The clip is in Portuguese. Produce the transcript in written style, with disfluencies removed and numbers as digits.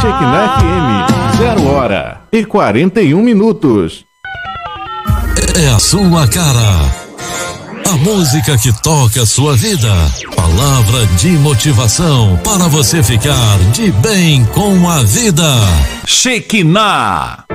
Shekinah FM, 0h41. É a sua cara. A música que toca a sua vida. Palavra de motivação para você ficar de bem com a vida. Shekinah.